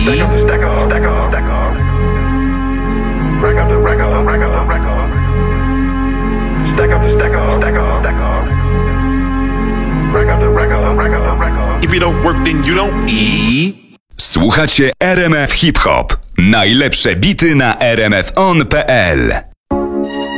If you don't work, then you don't eat. Słuchacie RMF Hip Hop. Najlepsze bity na rmfon.pl.